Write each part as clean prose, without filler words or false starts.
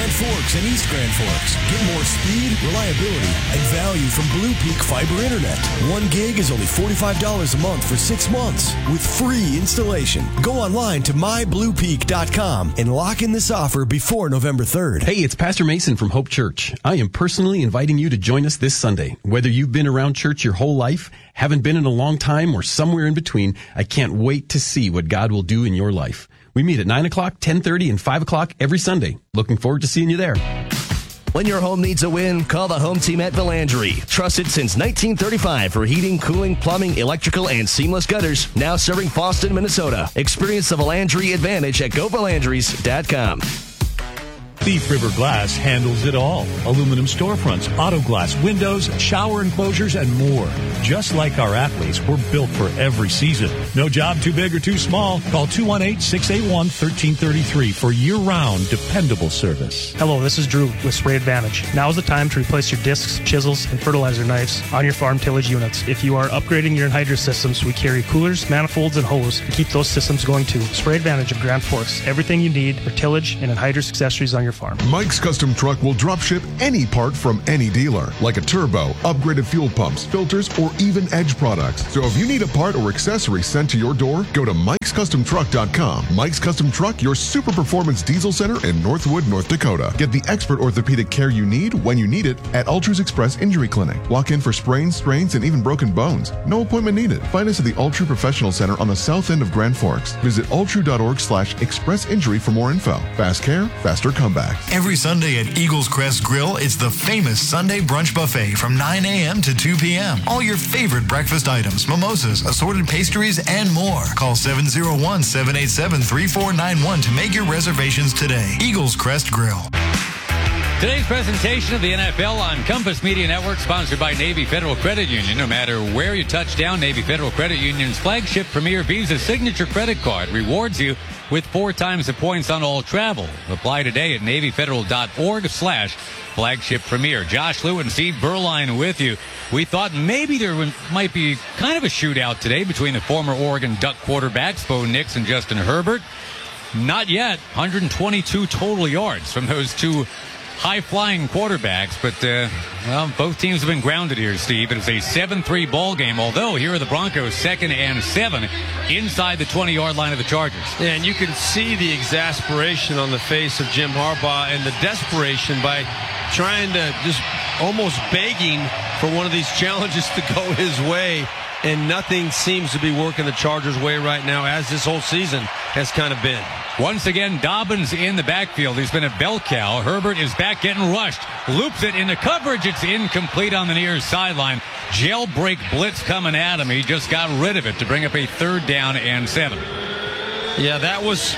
Grand Forks and East Grand Forks. Get more speed, reliability, and value from Blue Peak Fiber Internet. 1 gig is only $45 a month for 6 months with free installation. Go online to mybluepeak.com and lock in this offer before November 3rd. Hey, it's Pastor Mason from Hope Church. I am personally inviting you to join us this Sunday. Whether you've been around church your whole life, haven't been in a long time, or somewhere in between, I can't wait to see what God will do in your life. We meet at 9 o'clock, 10:30, and 5 o'clock every Sunday. Looking forward to seeing you there. When your home needs a win, call the home team at Valandry. Trusted since 1935 for heating, cooling, plumbing, electrical, and seamless gutters. Now serving Boston, Minnesota. Experience the Valandry advantage at GoValandrys.com. Thief River Glass handles it all. Aluminum storefronts, auto glass, windows, shower enclosures, and more. Just like our athletes, we're built for every season. No job too big or too small. Call 218-681-1333 for year-round dependable service. Hello, this is Drew with Spray Advantage. Now is the time to replace your discs, chisels, and fertilizer knives on your farm tillage units. If you are upgrading your anhydrous systems, we carry coolers, manifolds, and hose to keep those systems going too. Spray Advantage of Grand Forks. Everything you need for tillage and anhydrous accessories on your farm. Mike's Custom Truck will drop ship any part from any dealer, like a turbo, upgraded fuel pumps, filters, or even Edge products. So if you need a part or accessory sent to your door, go to mikescustomtruck.com. Mike's Custom Truck, your super performance diesel center in Northwood, North Dakota. Get the expert orthopedic care you need when you need it at Ultra's Express Injury Clinic. Walk in for sprains, strains, and even broken bones. No appointment needed. Find us at the Ultra Professional Center on the south end of Grand Forks. Visit ultra.org/express injury for more info. Fast care, faster comeback. Every Sunday at Eagles Crest Grill, it's the famous Sunday brunch buffet from 9 a.m. to 2 p.m. All your favorite breakfast items, mimosas, assorted pastries, and more. Call 701-787-3491 to make your reservations today. Eagles Crest Grill. Today's presentation of the NFL on Compass Media Network, sponsored by Navy Federal Credit Union. No matter where you touch down, Navy Federal Credit Union's flagship Premier Visa signature credit card rewards you with 4 times the points on all travel. Apply today at NavyFederal.org/flagship premier. Josh Lew and Steve Berline with you. We thought maybe there might be kind of a shootout today between the former Oregon Duck quarterbacks, Bo Nix and Justin Herbert. Not yet. 122 total yards from those two high-flying quarterbacks, but, both teams have been grounded here, Steve. It is a 7-3 ball game, although here are the Broncos 2nd and 7 inside the 20-yard line of the Chargers. Yeah, and you can see the exasperation on the face of Jim Harbaugh and the desperation by trying to just almost begging for one of these challenges to go his way, and nothing seems to be working the Chargers' way right now, as this whole season has kind of been. Once again, Dobbins in the backfield. He's been a bell cow. Herbert is back getting rushed. Loops it into coverage. It's incomplete on the near sideline. Jailbreak blitz coming at him. He just got rid of it to bring up a 3rd down and 7. Yeah, that was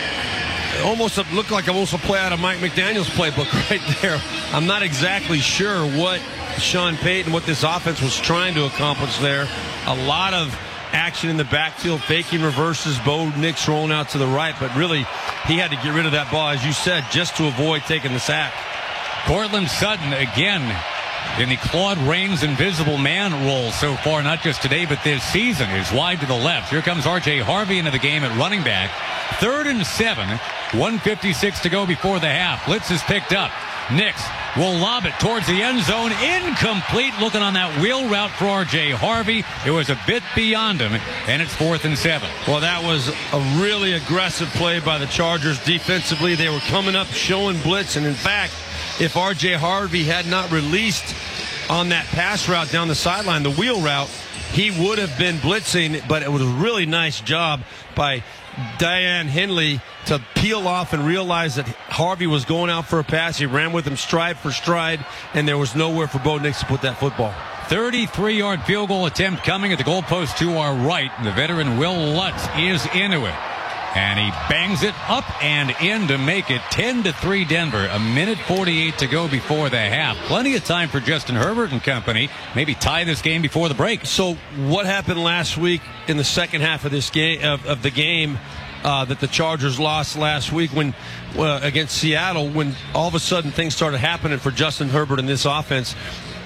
looked like almost a play out of Mike McDaniel's playbook right there. I'm not exactly sure what Sean Payton, what this offense was trying to accomplish there. A lot of action in the backfield, faking reverses, Bo Nix rolling out to the right, but really he had to get rid of that ball, as you said, just to avoid taking the sack. Cortland Sutton again in the Claude Rains invisible man role so far, not just today but this season, is wide to the left. Here comes R.J. Harvey into the game at running back. 3rd and 7, 1:56 to go before the half. Blitz is picked up. Nix will lob it towards the end zone. Incomplete. Looking on that wheel route for R.J. Harvey. It was a bit beyond him, and it's 4th and 7. Well, that was a really aggressive play by the Chargers defensively. They were coming up, showing blitz, and in fact, if R.J. Harvey had not released on that pass route down the sideline, the wheel route, he would have been blitzing, but it was a really nice job by Diane Henley to peel off and realize that Harvey was going out for a pass. He ran with him stride for stride, and there was nowhere for Bo Nix to put that football. 33-yard field goal attempt coming at the goalpost to our right. The veteran Will Lutz is into it. And he bangs it up and in to make it 10-3 Denver. 1:48 to go before the half. Plenty of time for Justin Herbert and company. Maybe tie this game before the break. So what happened last week in the second half of this game of the game that the Chargers lost last week when against Seattle, when all of a sudden things started happening for Justin Herbert in this offense?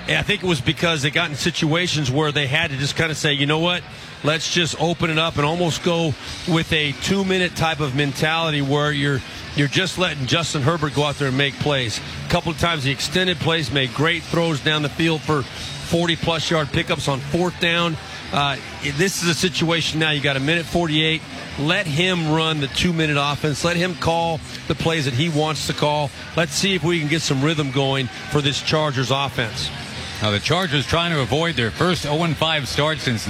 I think it was because they got in situations where they had to just kind of say, you know what, let's just open it up and almost go with a 2-minute type of mentality where you're just letting Justin Herbert go out there and make plays. A couple of times he extended plays, made great throws down the field for 40-plus yard pickups on 4th down. This is a situation now. You got 1:48. Let him run the 2-minute offense. Let him call the plays that he wants to call. Let's see if we can get some rhythm going for this Chargers offense. Now the Chargers trying to avoid their first 0-5 start since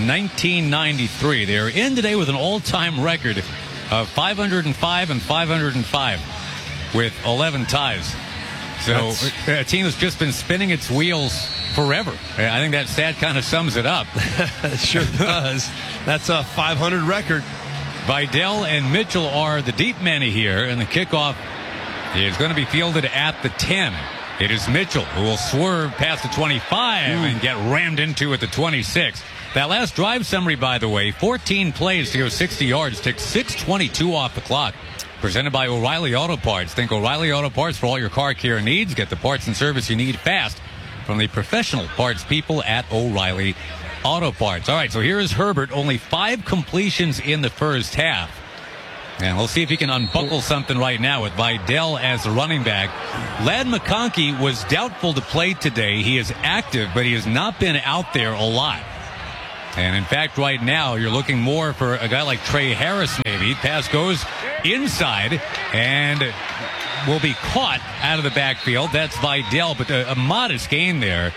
1993. They are in today with an all-time record of 505 and 505 with 11 ties. So a team that's just been spinning its wheels forever. I think that stat kind of sums it up. It sure does. That's a 500 record. Vidal and Mitchell are the deep men here, and the kickoff is going to be fielded at the 10. It is Mitchell who will swerve past the 25 and get rammed into at the 26. That last drive summary, by the way, 14 plays to go 60 yards, took 6:22 off the clock. Presented by O'Reilly Auto Parts. Think O'Reilly Auto Parts for all your car care needs. Get the parts and service you need fast from the professional parts people at O'Reilly Auto Parts. All right, so here is Herbert. Only 5 completions in the first half. And we'll see if he can unbuckle something right now with Vidal as the running back. Ladd McConkey was doubtful to play today. He is active, but he has not been out there a lot. And in fact, right now, you're looking more for a guy like Trey Harris, maybe. Pass goes inside and will be caught out of the backfield. That's Vidal, but a modest gain there,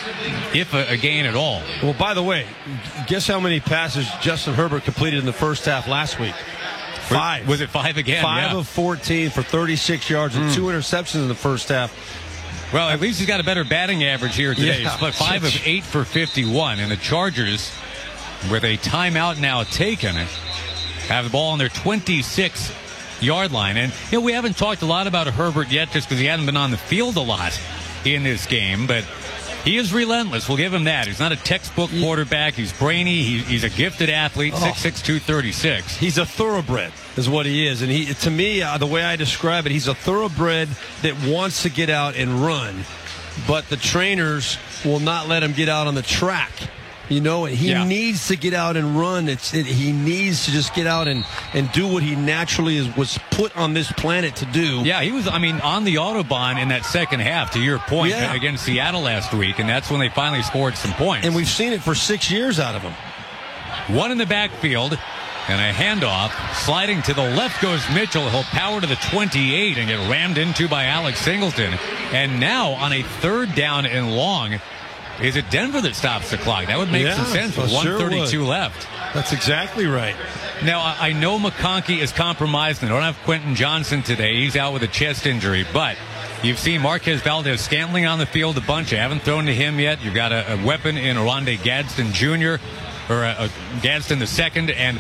if a gain at all. Well, by the way, guess how many passes Justin Herbert completed in the first half last week? 5. Was it 5 again? 5 of 14 for 36 yards and 2 interceptions in the first half. Well, at least he's got a better batting average here today. Yeah. But 5 of 8 for 51. And the Chargers, with a timeout now taken, have the ball on their 26-yard line. And, we haven't talked a lot about Herbert yet just because he hasn't been on the field a lot in this game. But he is relentless. We'll give him that. He's not a textbook quarterback. He's brainy. He's a gifted athlete, 6'6", 236. He's a thoroughbred is what he is. And to me, the way I describe it, he's a thoroughbred that wants to get out and run. But the trainers will not let him get out on the track. He needs to get out and run. He needs to just get out and do what he naturally was put on this planet to do. Yeah, he was, on the Autobahn in that second half, to your point, against Seattle last week, and that's when they finally scored some points. And we've seen it for 6 years out of him. One in the backfield, and a handoff. Sliding to the left goes Mitchell. He'll power to the 28 and get rammed into by Alex Singleton. And now on a 3rd down and long, is it Denver that stops the clock? That would make some sense with 1:32 left. That's exactly right. Now, I know McConkey is compromised, and they don't have Quentin Johnson today. He's out with a chest injury. But you've seen Marquez Valdez-Scantling on the field a bunch. I haven't thrown to him yet. You've got a weapon in Oronde Gadsden Jr., or Gadsden the second. And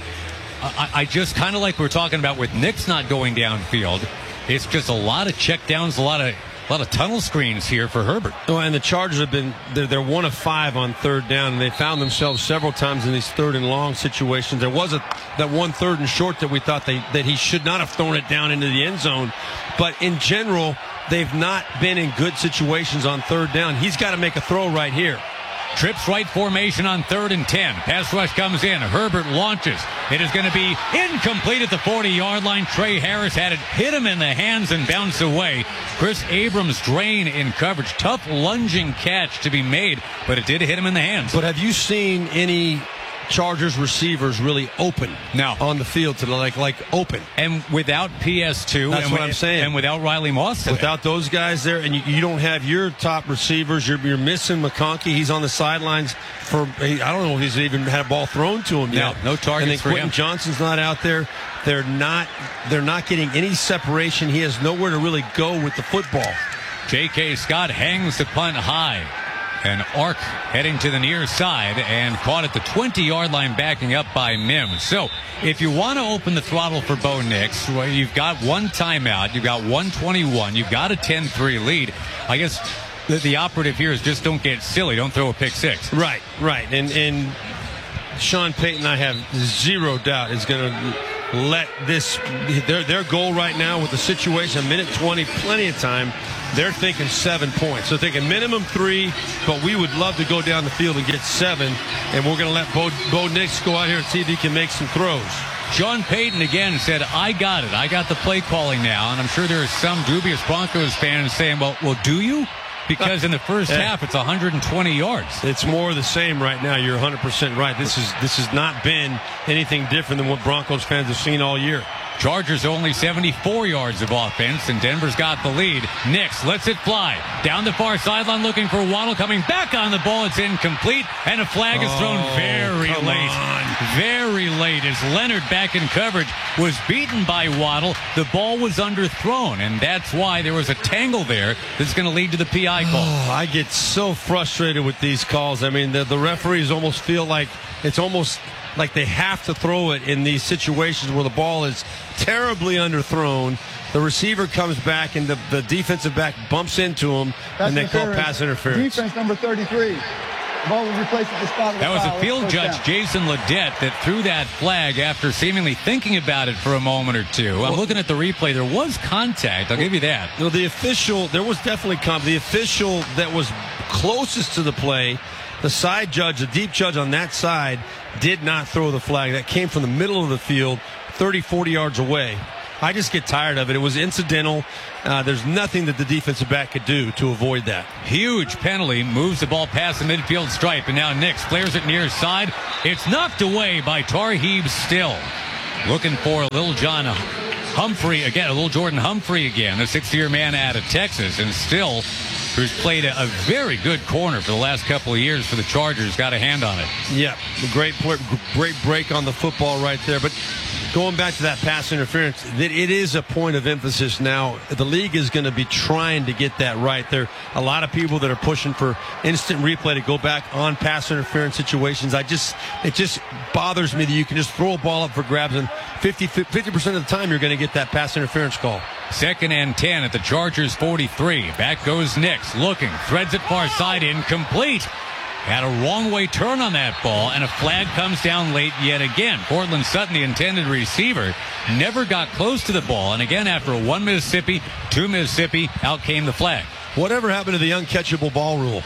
I just kind of like we're talking about with Nix not going downfield. It's just a lot of checkdowns, a lot of tunnel screens here for Herbert. Oh, and the Chargers have been, they're 1 of 5 on 3rd down, and they found themselves several times in these 3rd and long situations. There was that 1 3rd and short that we thought that he should not have thrown it down into the end zone. But in general, they've not been in good situations on 3rd down. He's got to make a throw right here. Trips right formation on 3rd and 10. Pass rush comes in. Herbert launches. It is going to be incomplete at the 40-yard line. Trey Harris had it hit him in the hands and bounce away. Chris Abrams drain in coverage. Tough lunging catch to be made, but it did hit him in the hands. But have you seen any Chargers receivers really open on the field to like open? And without PS2. That's what I'm saying. And without Riley Moss today. Without those guys there, and you don't have your top receivers. You're missing McConkey. He's on the sidelines I don't know if he's even had a ball thrown to him yet. No targets and then for Quentin him. Johnson's not out there. They're not getting any separation. He has nowhere to really go with the football. J.K. Scott hangs the punt high. An arc heading to the near side and caught at the 20-yard line, backing up by Mims. So if you want to open the throttle for Bo Nix, well, you've got 1 timeout, you've got 1:21, you've got a 10-3 lead. I guess the operative here is just don't get silly, don't throw a pick 6. Right. And Sean Payton, I have zero doubt, is going to let this their goal right now with the situation, a minute 20, plenty of time. They're thinking 7 points. So thinking minimum 3, but we would love to go down the field and get 7. And we're going to let Bo Nix go out here and see if he can make some throws. Sean Payton again said, I got it. I got the play calling now. And I'm sure there are some dubious Broncos fans saying, well, do you? Because in the first half, it's 120 yards. It's more of the same right now. You're 100% right. This has not been anything different than what Broncos fans have seen all year. Chargers only 74 yards of offense, and Denver's got the lead. Nix lets it fly. Down the far sideline looking for Waddle. Coming back on the ball. It's incomplete, and a flag is thrown very late. Very late as Leonard back in coverage was beaten by Waddle. The ball was underthrown, and that's why there was a tangle there that's going to lead to the PI call. I get so frustrated with these calls. I mean, the referees almost feel like it's almost like they have to throw it in these situations where the ball is terribly underthrown. The receiver comes back and the defensive back bumps into him, and they call pass interference. Defense number 33. The ball was replaced at the spot of the That was foul. a field judge, Jason Ledette, that threw that flag after seemingly thinking about it for a moment or two. I'm looking at the replay. There was contact. I'll give you that. No, the official, there was definitely the official that was closest to the play, the side judge, the deep judge on that side, did not throw the flag. That came from the middle of the field, 30, 40 yards away. I just get tired of it. It was incidental. There's nothing that the defensive back could do to avoid that. Huge penalty. Moves the ball past the midfield stripe, and now Nix flares it near side. It's knocked away by Tarheeb Still. Looking for Little John Humphrey again, Little Jordan Humphrey again, the 6-year man out of Texas, and Still, who's played a very good corner for the last couple of years for the Chargers, got a hand on it. Yeah, great break on the football right there. But going back to that pass interference, it is a point of emphasis now. The league is going to be trying to get that right. There are a lot of people that are pushing for instant replay to go back on pass interference situations. It just bothers me that you can just throw a ball up for grabs, and 50% of the time you're going to get that pass interference call. 2nd and 10 at the Chargers 43. Back goes Nix, looking, threads it far side, incomplete. Had a wrong way turn on that ball, and a flag comes down late yet again. Cortland Sutton, the intended receiver, never got close to the ball, and again after a 1 Mississippi, 2 Mississippi, out came the flag. Whatever happened to the uncatchable ball rule?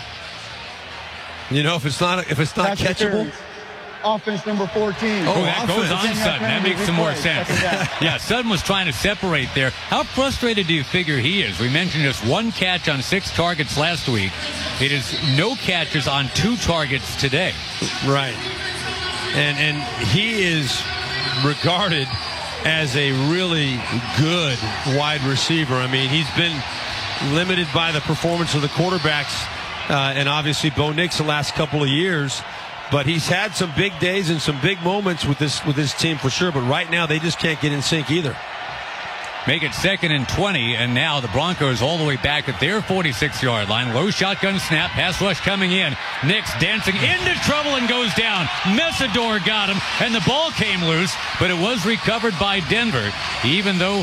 You know, if it's not catchable. Offense number 14. That goes on Sutton. That makes some more sense. Yeah, Sutton was trying to separate there. How frustrated do you figure he is? We mentioned just 1 catch on 6 targets last week. It is no catches on 2 targets today. Right. And he is regarded as a really good wide receiver. I mean, he's been limited by the performance of the quarterbacks and obviously Bo Nix the last couple of years. But he's had some big days and some big moments with this team for sure. But right now, they just can't get in sync either. Make it 2nd and 20, and now the Broncos all the way back at their 46-yard line. Low shotgun snap, pass rush coming in. Nix dancing into trouble and goes down. Messidor got him, and the ball came loose, but it was recovered by Denver. Even though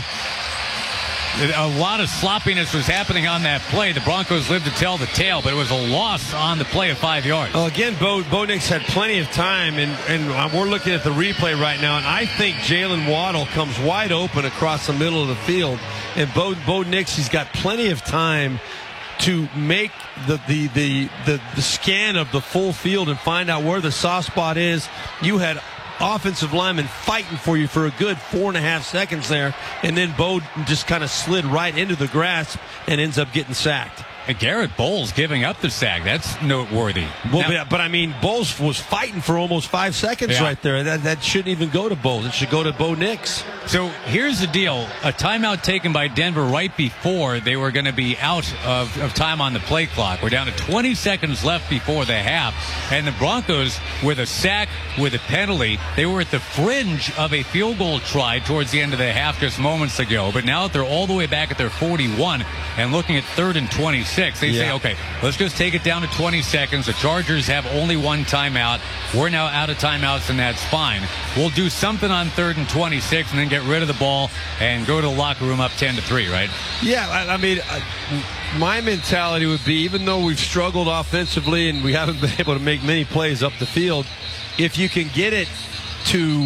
a lot of sloppiness was happening on that play, the Broncos lived to tell the tale, but it was a loss on the play of 5 yards. Well, again, Bo Nix had plenty of time, and we're looking at the replay right now, and I think Jalen Waddle comes wide open across the middle of the field, and Bo Nix, he's got plenty of time to make the scan of the full field and find out where the soft spot is. You had offensive lineman fighting for you for a good 4.5 seconds there, and then Bo just kind of slid right into the grasp and ends up getting sacked. And Garrett Bowles giving up the sack. That's noteworthy. Well, but I mean, Bowles was fighting for almost 5 seconds right there. That shouldn't even go to Bowles. It should go to Bo Nix. So here's the deal. A timeout taken by Denver right before they were going to be out of time on the play clock. We're down to 20 seconds left before the half. And the Broncos, with a sack, with a penalty, they were at the fringe of a field goal try towards the end of the half just moments ago. But now that they're all the way back at their 41 and looking at 3rd and 26, they say, okay, let's just take it down to 20 seconds. The Chargers have only 1 timeout. We're now out of timeouts, and that's fine. We'll do something on 3rd and 26 and then get rid of the ball and go to the locker room up 10-3, right? Yeah, I mean, my mentality would be, even though we've struggled offensively and we haven't been able to make many plays up the field, if you can get it to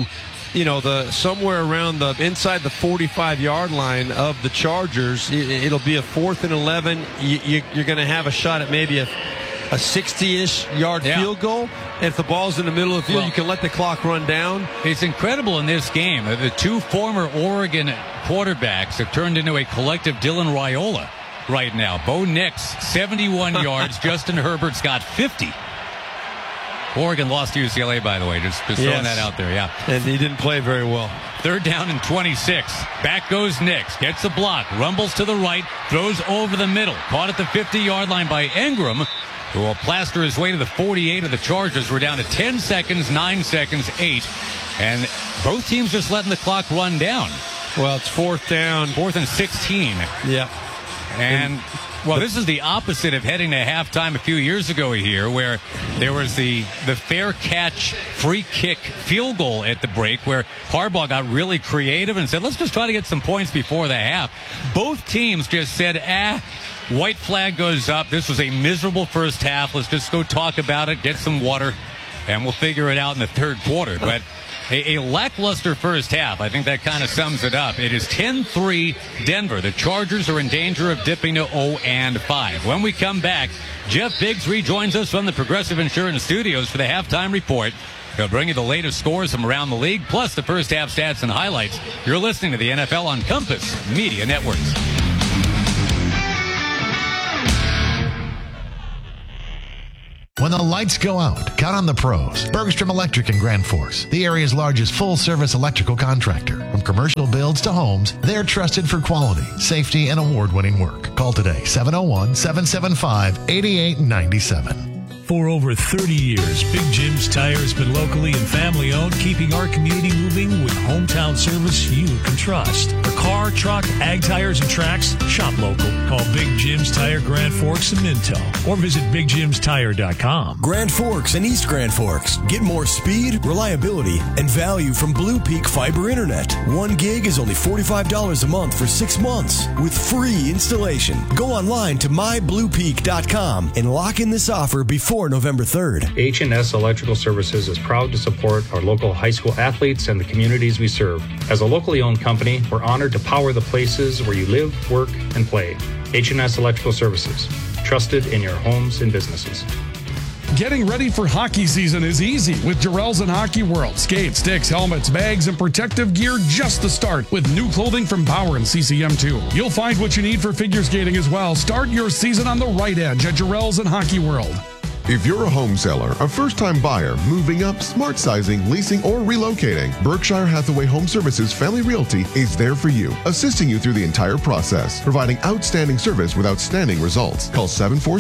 somewhere around inside the 45-yard line of the Chargers. It'll be a 4th and 11. You're going to have a shot at maybe a 60-ish yard field goal. And if the ball's in the middle of the field, you can let the clock run down. It's incredible in this game. The two former Oregon quarterbacks have turned into a collective Dylan Raiola right now. Bo Nix, 71 yards. Justin Herbert's got 50. Oregon lost to UCLA, by the way. Just throwing that out there, yeah. And he didn't play very well. 3rd down and 26. Back goes Nix. Gets a block. Rumbles to the right. Throws over the middle. Caught at the 50-yard line by Engram, who will plaster his way to the 48 of the Chargers. We're down to 10 seconds, 9 seconds, 8. And both teams just letting the clock run down. Well, it's 4th down. 4th and 16. Yeah. And... well, this is the opposite of heading to halftime a few years ago here, where there was the fair catch free kick field goal at the break, where Harbaugh got really creative and said, let's just try to get some points before the half. Both teams just said, white flag goes up. This was a miserable first half. Let's just go talk about it, get some water, and we'll figure it out in the third quarter. But a lackluster first half. I think that kind of sums it up. It is 10-3 Denver. The Chargers are in danger of dipping to 0-5. When we come back, Jeff Biggs rejoins us from the Progressive Insurance Studios for the halftime report. He'll bring you the latest scores from around the league, plus the first half stats and highlights. You're listening to the NFL on Compass Media Networks. When the lights go out, count on the pros. Bergstrom Electric in Grand Forks, the area's largest full-service electrical contractor. From commercial builds to homes, they're trusted for quality, safety, and award-winning work. Call today, 701-775-8897. For over 30 years, Big Jim's Tire has been locally and family-owned, keeping our community moving with hometown service you can trust. For car, truck, ag tires, and tracks, shop local. Call Big Jim's Tire Grand Forks in Minto or visit BigJimsTire.com. Grand Forks and East Grand Forks. Get more speed, reliability, and value from Blue Peak Fiber Internet. 1 gig is only $45 a month for 6 months with free installation. Go online to mybluepeak.com and lock in this offer before November 3rd. H&S Electrical Services is proud to support our local high school athletes and the communities we serve. As a locally owned company, we're honored to power the places where you live, work, and play. H&S Electrical Services, trusted in your homes and businesses. Getting ready for hockey season is easy with Jarrell's and Hockey World. Skates, sticks, helmets, bags, and protective gear just the start with new clothing from Bauer and CCM2. You'll find what you need for figure skating as well. Start your season on the right edge at Jarrell's and Hockey World. If you're a home seller, a first-time buyer, moving up, smart sizing, leasing, or relocating, Berkshire Hathaway Home Services Family Realty is there for you, assisting you through the entire process, providing outstanding service with outstanding results. Call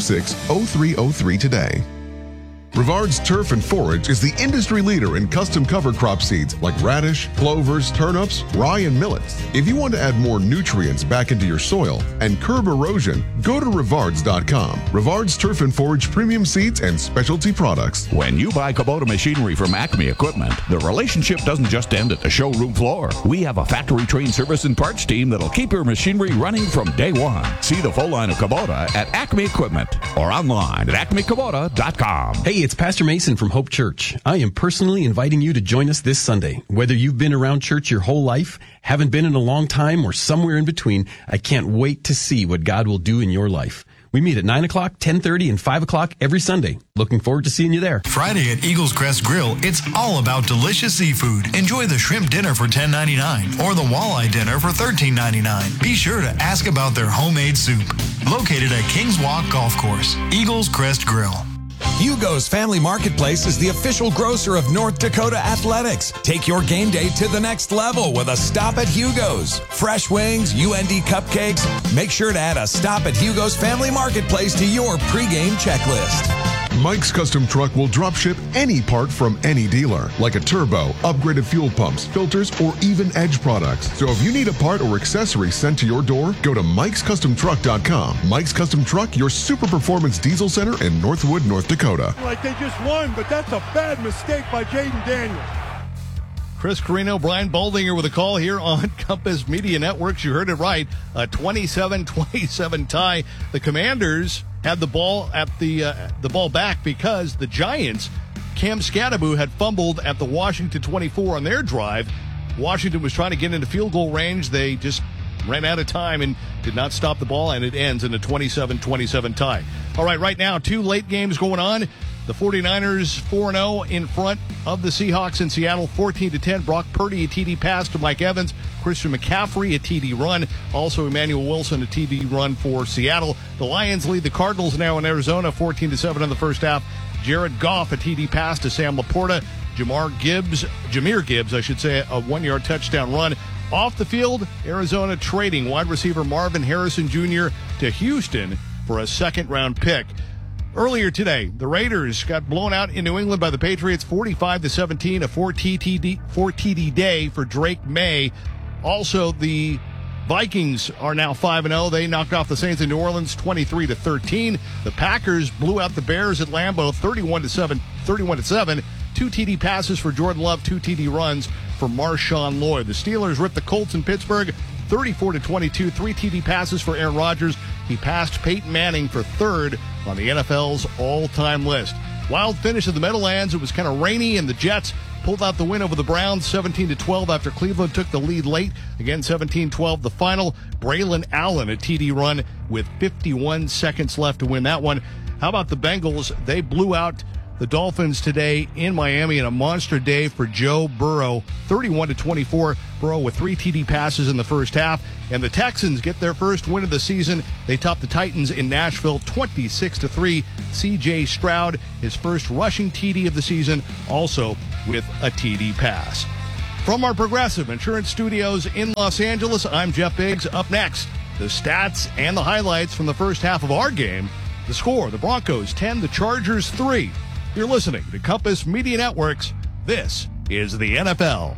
746-0303 today. Rivard's Turf and Forage is the industry leader in custom cover crop seeds like radish, clovers, turnips, rye, and millets. If you want to add more nutrients back into your soil and curb erosion, go to Rivards.com. Rivard's Turf and Forage premium seeds and specialty products. When you buy Kubota machinery from Acme Equipment, the relationship doesn't just end at the showroom floor. We have a factory-trained service and parts team that'll keep your machinery running from day one. See the full line of Kubota at Acme Equipment or online at acmekubota.com. Hey, it's Pastor Mason from Hope Church. I am personally inviting you to join us this Sunday. Whether you've been around church your whole life, haven't been in a long time, or somewhere in between, I can't wait to see what God will do in your life. We meet at 9 o'clock, 10:30, and 5 o'clock every Sunday. Looking forward to seeing you there. Friday at Eagles Crest Grill, it's all about delicious seafood. Enjoy the shrimp dinner for $10.99 or the walleye dinner for $13.99. Be sure to ask about their homemade soup. Located at Kings Walk Golf Course, Eagles Crest Grill. Hugo's Family Marketplace is the official grocer of North Dakota Athletics. Take your game day to the next level with a stop at Hugo's. Fresh wings, UND cupcakes. Make sure to add a stop at Hugo's Family Marketplace to your pregame checklist. Mike's Custom Truck will drop ship any part from any dealer, like a turbo, upgraded fuel pumps, filters, or even Edge products. So if you need a part or accessory sent to your door, go to Mike'sCustomTruck.com. Mike's Custom Truck, your super performance diesel center in Northwood, North Dakota. Like they just won, but that's a bad mistake by Jaden Daniels. Chris Carino, Brian Boldinger with a call here on Compass Media Networks. You heard it right, a 27-27 tie. The Commanders had the ball at the ball back because the Giants, Cam Scadaboo, had fumbled at the Washington 24 on their drive. Washington was trying to get into field goal range. They just ran out of time and did not stop the ball, and it ends in a 27-27 tie. All right, right now, 2 late games going on. The 49ers 4-0 in front of the Seahawks in Seattle, 14-10. Brock Purdy, a TD pass to Mike Evans. Christian McCaffrey, a TD run. Also, Emmanuel Wilson, a TD run for Seattle. The Lions lead the Cardinals now in Arizona, 14-7 in the first half. Jared Goff, a TD pass to Sam Laporta. Jahmyr Gibbs, a 1-yard touchdown run. Off the field, Arizona trading wide receiver Marvin Harrison Jr. to Houston for a second-round pick. Earlier today, the Raiders got blown out in New England by the Patriots, 45-17, a 4 TD day for Drake May. Also, the Vikings are now 5-0. They knocked off the Saints in New Orleans, 23-13. The Packers blew out the Bears at Lambeau, 31-7. 2 TD passes for Jordan Love, 2 TD runs for Marshawn Lloyd. The Steelers ripped the Colts in Pittsburgh, 34-22. 3 TD passes for Aaron Rodgers. He passed Peyton Manning for third on the NFL's all-time list. Wild finish of the Meadowlands. It was kind of rainy, and the Jets pulled out the win over the Browns, 17-12 after Cleveland took the lead late. Again, 17-12 the final. Braylon Allen, a TD run with 51 seconds left to win that one. How about the Bengals? They blew out the Dolphins today in Miami in a monster day for Joe Burrow, 31-24. Burrow with 3 TD passes in the first half. And the Texans get their first win of the season. They topped the Titans in Nashville, 26-3. C.J. Stroud, his first rushing TD of the season, also with a TD pass. From our Progressive Insurance Studios in Los Angeles, I'm Jeff Biggs. Up next, the stats and the highlights from the first half of our game. The score, the Broncos 10, the Chargers 3. You're listening to Compass Media Networks. This is the NFL.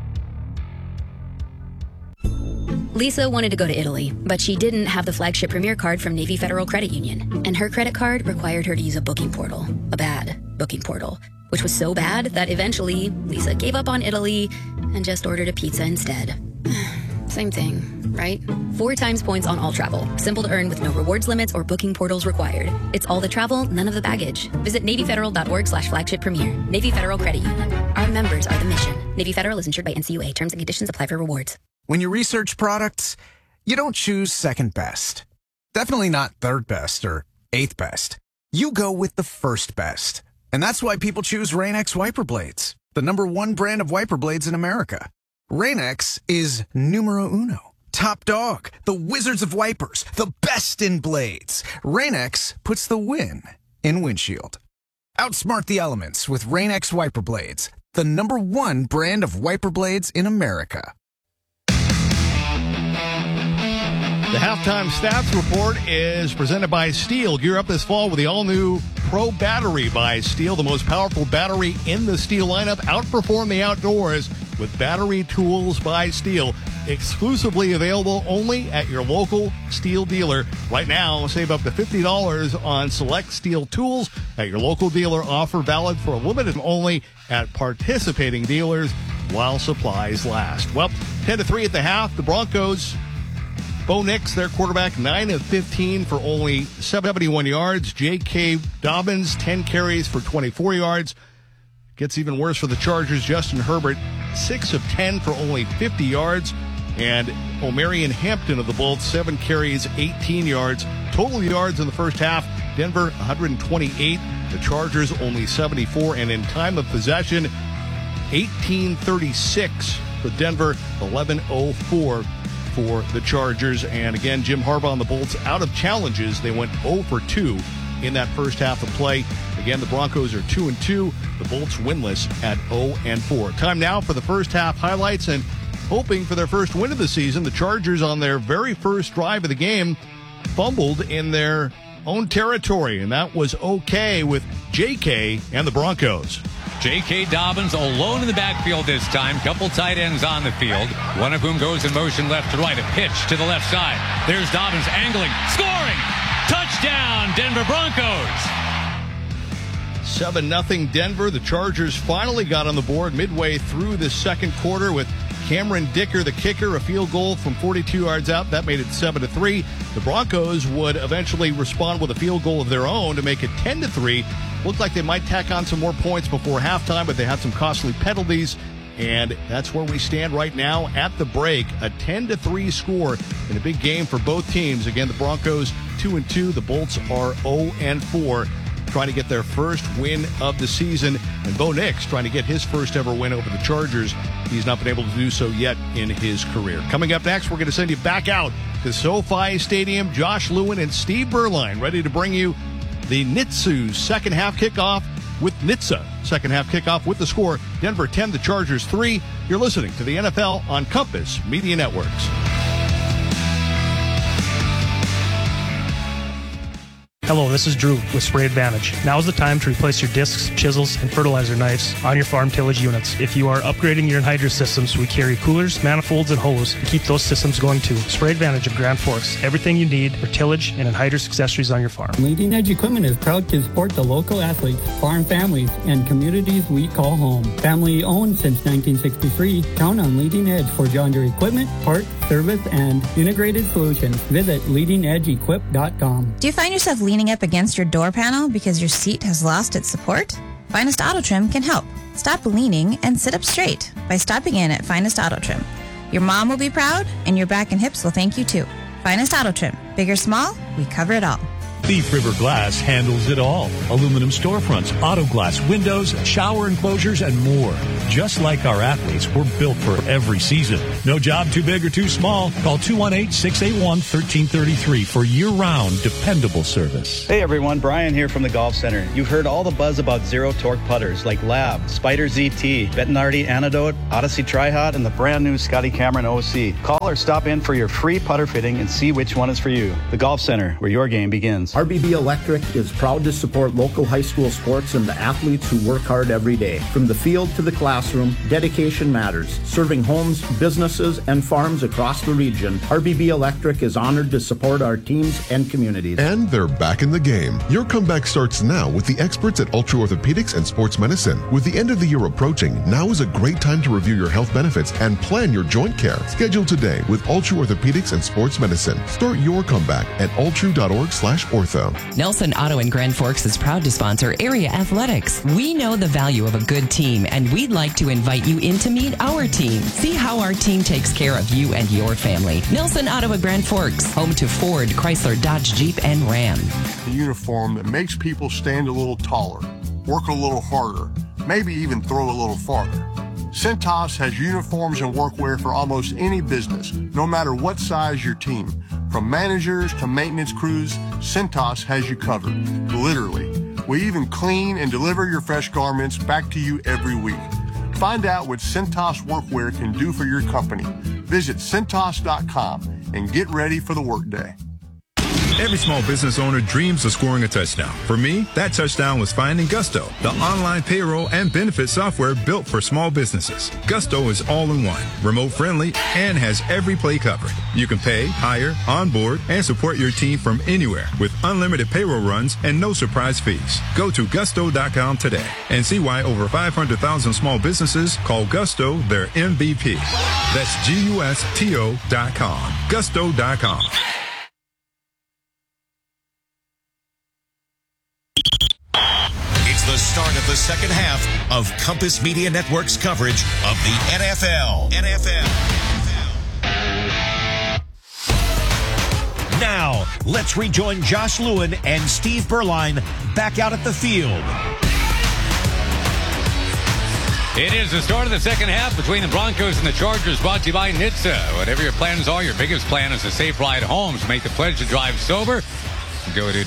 Lisa wanted to go to Italy, but she didn't have the flagship Premier card from Navy Federal Credit Union. And her credit card required her to use a booking portal, a bad booking portal, which was so bad that eventually Lisa gave up on Italy and just ordered a pizza instead. Same thing, right? 4 times points on all travel. Simple to earn with no rewards limits or booking portals required. It's all the travel, none of the baggage. Visit NavyFederal.org/flagship premier. Navy Federal Credit Union. Our members are the mission. Navy Federal is insured by NCUA. Terms and conditions apply for rewards. When you research products, you don't choose second best. Definitely not third best or eighth best. You go with the first best. And that's why people choose Rain-X wiper blades, the #1 brand of wiper blades in America. Rain-X is numero uno. Top dog, the wizards of wipers, the best in blades. Rain-X puts the win in windshield. Outsmart the elements with Rain-X wiper blades, the #1 brand of wiper blades in America. The halftime stats report is presented by Steel. Gear up this fall with the all-new Pro Battery by Steel, the most powerful battery in the Steel lineup. Outperform the outdoors with Battery Tools by Steel. Exclusively available only at your local Steel dealer. Right now, save up to $50 on select Steel tools at your local dealer. Offer valid for a limited only at participating dealers while supplies last. Well, 10-3 at the half. The Broncos, Bo Nix, their quarterback, 9 of 15 for only 71 yards. J.K. Dobbins, 10 carries for 24 yards. Gets even worse for the Chargers. Justin Herbert, 6 of 10 for only 50 yards. And Omarion Hampton of the Bolts, 7 carries, 18 yards. Total yards in the first half, Denver 128. The Chargers only 74. And in time of possession, 18:36 for Denver, 11:04 for the Chargers. And again, Jim Harbaugh and the Bolts out of challenges. They went 0 for 2 in that first half of play. Again, the Broncos are 2-2. The Bolts winless at 0-4. Time now for the first half highlights, and hoping for their first win of the season. The Chargers, on their very first drive of the game, fumbled in their own territory, and that was okay with J.K. and the Broncos. J.K. Dobbins alone in the backfield this time. Couple tight ends on the field, one of whom goes in motion left to right. A pitch to the left side. There's Dobbins angling, scoring! Touchdown, Denver Broncos! 7-0 Denver. The Chargers finally got on the board midway through the second quarter with Cameron Dicker, the kicker, a field goal from 42 yards out. That made it 7-3. The Broncos would eventually respond with a field goal of their own to make it 10-3. Looked like they might tack on some more points before halftime, but they had some costly penalties And that's where we stand right now at the break. A 10-3 score in a big game for both teams. Again, the Broncos 2-2. The Bolts are 0-4, trying to get their first win of the season. And Bo Nix trying to get his first ever win over the Chargers. He's not been able to do so yet in his career. Coming up next, we're going to send you back out to SoFi Stadium. Josh Lewin and Steve Berline ready to bring you the Nitsu's second half kickoff with NHTSA. Second half kickoff with the score, Denver 10, the Chargers 3. You're listening to the NFL on Compass Media Networks. Hello, this is Drew with Spray Advantage. Now is the time to replace your discs, chisels, and fertilizer knives on your farm tillage units. If you are upgrading your anhydrous systems, we carry coolers, manifolds, and hose to keep those systems going too. Spray Advantage of Grand Forks. Everything you need for tillage and anhydrous accessories on your farm. Leading Edge Equipment is proud to support the local athletes, farm families, and communities we call home. Family owned since 1963, count on Leading Edge for John Deere equipment, parts, service, and integrated solutions. Visit leadingedgeequip.com. Do you find yourself leaning up against your door panel because your seat has lost its support? Finest Auto Trim can help. Stop leaning and sit up straight by stopping in at Finest Auto Trim. Your mom will be proud, and your back and hips will thank you too. Finest Auto Trim. Big or small, we cover it all. Thief River Glass handles it all. Aluminum storefronts, auto glass, windows, shower enclosures, and more. Just like our athletes, we're built for every season. No job too big or too small. Call 218-681-1333 for year-round, dependable service. Hey everyone, Brian here from the Golf Center. You've heard all the buzz about zero-torque putters like Lab, Spider ZT, Bettinardi Antidote, Odyssey Tri-Hot, and the brand new Scotty Cameron OC. Call or stop in for your free putter fitting and see which one is for you. The Golf Center, where your game begins. RBB Electric is proud to support local high school sports and the athletes who work hard every day. From the field to the classroom, dedication matters. Serving homes, businesses, and farms across the region, RBB Electric is honored to support our teams and communities. And they're back in the game. Your comeback starts now with the experts at Ultra Orthopedics and Sports Medicine. With the end of the year approaching, now is a great time to review your health benefits and plan your joint care. Schedule today with Ultra Orthopedics and Sports Medicine. Start your comeback at ultra.org/ortho. Nelson Auto in Grand Forks is proud to sponsor area athletics. We know the value of a good team, and we'd like to invite you in to meet our team. See how our team takes care of you and your family. Nelson Auto at Grand Forks, home to Ford, Chrysler, Dodge, Jeep, and Ram. A uniform that makes people stand a little taller, work a little harder, maybe even throw a little farther. Cintas has uniforms and workwear for almost any business, no matter what size your team. From managers to maintenance crews, Cintas has you covered, literally. We even clean and deliver your fresh garments back to you every week. Find out what Cintas Workwear can do for your company. Visit Cintas.com and get ready for the workday. Every small business owner dreams of scoring a touchdown. For me, that touchdown was finding Gusto, the online payroll and benefit software built for small businesses. Gusto is all-in-one, remote-friendly, and has every play covered. You can pay, hire, onboard, and support your team from anywhere with unlimited payroll runs and no surprise fees. Go to gusto.com today and see why over 500,000 small businesses call Gusto their MVP. That's GUSTO.com. Gusto.com. It's the start of the second half of Compass Media Network's coverage of the NFL. Now, let's rejoin Josh Lewin and Steve Berline back out at the field. It is the start of the second half between the Broncos and the Chargers, brought to you by NHTSA. Whatever your plans are, your biggest plan is a safe ride home. So make the pledge to drive sober. Go to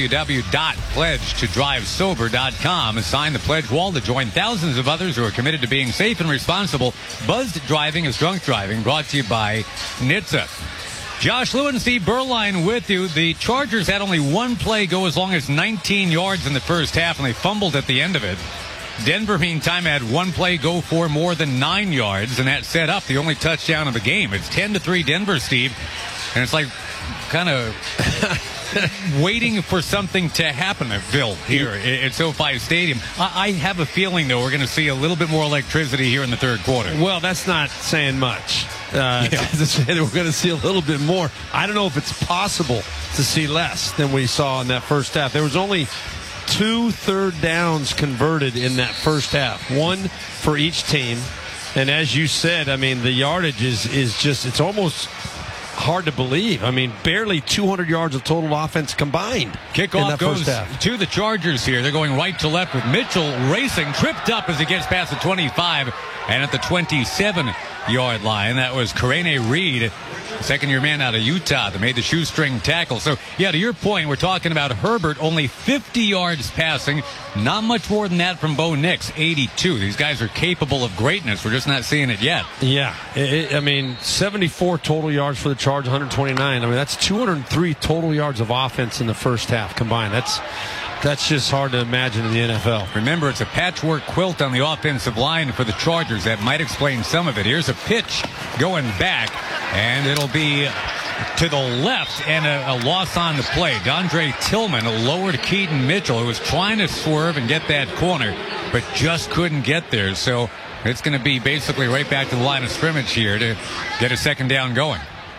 www.pledgetodrivesober.com and sign the pledge wall to join thousands of others who are committed to being safe and responsible. Buzzed driving is drunk driving, brought to you by NHTSA. Josh Lewin and Steve Berline with you. The Chargers had only one play go as long as 19 yards in the first half, and they fumbled at the end of it. Denver, meantime, had one play go for more than 9 yards, and that set up the only touchdown of the game. It's 10-3 Denver, Steve, and it's like kind of waiting for something to happen at Phil here at SoFi Stadium. I have a feeling, though, we're going to see a little bit more electricity here in the third quarter. Well, that's not saying much. We're going to see a little bit more. I don't know if it's possible to see less than we saw in that first half. There was only 2 third downs converted in that first half, one for each team. And as you said, I mean, the yardage is just, it's almost hard to believe. I mean, barely 200 yards of total offense combined. Kickoff goes to the Chargers here. They're going right to left with Mitchell racing, tripped up as he gets past the 25 and at the 27-yard line. That was Karene Reed, second-year man out of Utah that made the shoestring tackle. So, yeah, to your point, we're talking about Herbert, only 50 yards passing. Not much more than that from Bo Nix, 82. These guys are capable of greatness. We're just not seeing it yet. Yeah. I mean, 74 total yards for the Chargers, 129. I mean, that's 203 total yards of offense in the first half combined. That's just hard to imagine in the NFL. Remember, it's a patchwork quilt on the offensive line for the Chargers. That might explain some of it. Here's a pitch going back, and it'll be to the left, and a loss on the play. Dondre Tillman lowered Keaton Mitchell, who was trying to swerve and get that corner, but just couldn't get there. So it's going to be basically right back to the line of scrimmage here to get a second down going.